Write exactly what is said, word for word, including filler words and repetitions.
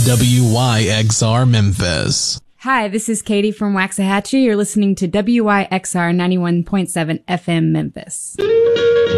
W Y X R Memphis. Hi, this is Katie from Waxahachie. You're listening to W Y X R ninety-one point seven F M Memphis.